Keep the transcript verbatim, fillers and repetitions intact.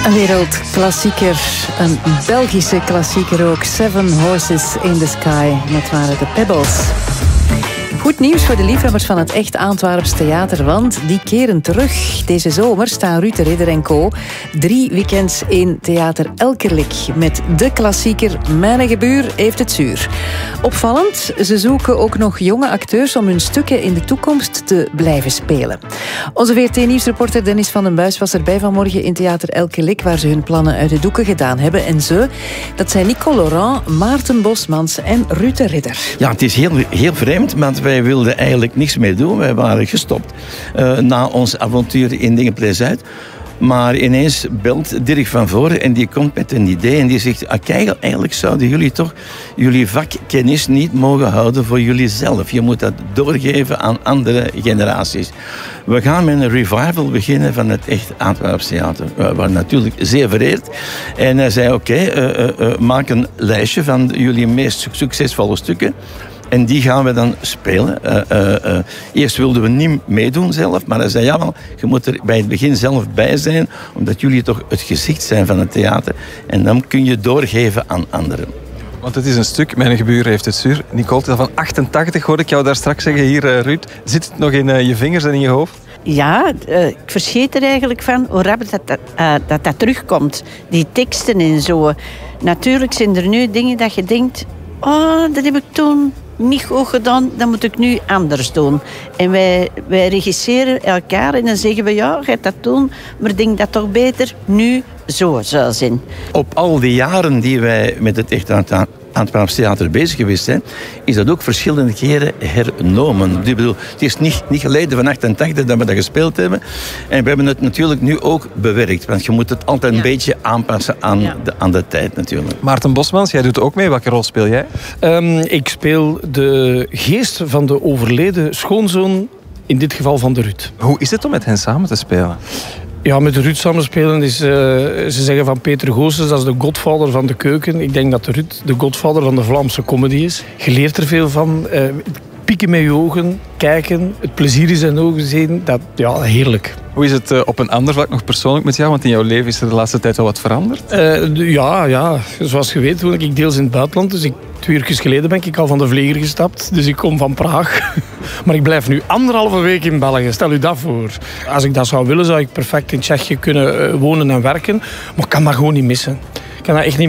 Een wereldklassieker, een Belgische klassieker ook. Seven Horses in the Sky, dat waren de Pebbles. Goed nieuws voor de liefhebbers van het echt Antwerps theater, want die keren terug. Deze zomer staan Ruud de Ridder en co. Drie weekends in Theater Elkerlijk met de klassieker Mijn Gebuur heeft het zuur. Opvallend, ze zoeken ook nog jonge acteurs om hun stukken in de toekomst te blijven spelen. Onze V R T-nieuwsreporter Dennis van den Buis was erbij vanmorgen in Theater Elkerlijk, waar ze hun plannen uit de doeken gedaan hebben. En ze, dat zijn Nicole Laurent, Maarten Bosmans en Ruud de Ridder. Ja, het is heel, heel vreemd, want wij wilden eigenlijk niks meer doen. Wij waren gestopt uh, na ons avontuur in Dingenplay-Zuid. Maar ineens belt Dirk van Voren en die komt met een idee en die zegt, ah, kijk, eigenlijk zouden jullie toch jullie vakkennis niet mogen houden voor jullie zelf. Je moet dat doorgeven aan andere generaties. We gaan met een revival beginnen van het echt Antwerps theater. We waren natuurlijk zeer vereerd. En hij zei, oké, okay, uh, uh, uh, maak een lijstje van jullie meest succesvolle stukken. En die gaan we dan spelen. Uh, uh, uh. Eerst wilden we niet meedoen zelf, maar hij zei, ja, wel, je moet er bij het begin zelf bij zijn, omdat jullie toch het gezicht zijn van het theater. En dan kun je doorgeven aan anderen. Want het is een stuk, Mijn Gebuur heeft het zuur. Nicole, van achtentachtig hoorde ik jou daar straks zeggen. Hier, uh, Ruud, zit het nog in uh, je vingers en in je hoofd? Ja, uh, ik verschiet er eigenlijk van hoe rap dat dat, uh, dat dat terugkomt. Die teksten en zo. Natuurlijk zijn er nu dingen dat je denkt, oh, dat heb ik toen niet goed gedaan, dat moet ik nu anders doen. En wij, wij regisseren elkaar en dan zeggen we, ja, ga je dat doen, maar denk dat toch beter nu zo zou zijn. Op al die jaren die wij met het echt Antwerps theater bezig geweest zijn, is dat ook verschillende keren hernomen. Ik bedoel, het is niet, niet geleden van achtentachtig dat we dat gespeeld hebben. En we hebben het natuurlijk nu ook bewerkt. Want je moet het altijd een ja. beetje aanpassen aan, ja. de, aan de tijd natuurlijk. Maarten Bosmans, jij doet ook mee. Welke rol speel jij? Um, ik speel de geest van de overleden schoonzoon, in dit geval van de Ruud. Hoe is het om met hen samen te spelen? Ja, met de Ruud samenspelen is... Uh, ze zeggen van Peter Goossens, dat is de godvader van de keuken. Ik denk dat de Ruud de godvader van de Vlaamse comedy is. Je leert er veel van. Uh, pieken met je ogen, kijken, het plezier in zijn ogen zien. Dat, ja, heerlijk. Hoe is het uh, op een ander vlak nog persoonlijk met jou? Want in jouw leven is er de laatste tijd wel wat veranderd. Uh, ja, ja, zoals je weet woon ik deels in het buitenland. Dus ik, twee uur geleden ben ik al van de vlieger gestapt. Dus ik kom van Praag. Maar ik blijf nu anderhalve week in België. Stel u dat voor. Als ik dat zou willen, zou ik perfect in Tsjechië kunnen wonen en werken. Maar ik kan dat gewoon niet missen. Ik kan dat echt niet